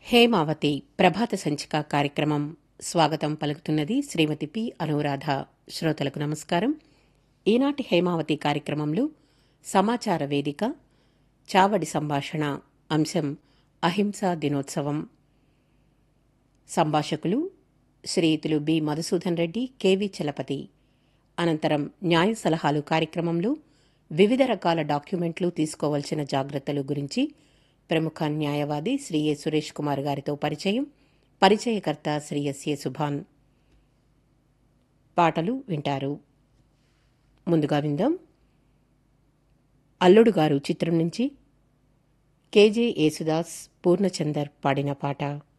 హేమావతి ప్రభాత సంచిక కార్యక్రమం స్వాగతం పలుకుతున్నది శ్రీమతి పి అనురాధ. శ్రోతలకు నమస్కారం. ఈనాటి హేమావతి కార్యక్రమంలో సమాచార వేదిక చావడి సంభాషణ అంశం అహింసా దినోత్సవం. సంభాషకులు శ్రీయుతులు బి మధుసూదన్ రెడ్డి, కెవి చలపతి. అనంతరం న్యాయ సలహాలు కార్యక్రమంలో వివిధ రకాల డాక్యుమెంట్లు తీసుకోవాల్సిన జాగ్రత్తలు గురించి ప్రముఖ న్యాయవాది శ్రీ ఎ సురేష్ కుమార్ గారితో పరిచయకర్త శ్రీ ఎస్ఏ సుభాన్. పాటలు వింటారు. ముందుగా విందాం. అల్లుడు గారు చిత్రం నుంచి కేజే యేసుదాస్, పూర్ణచందర్ పాడిన పాట.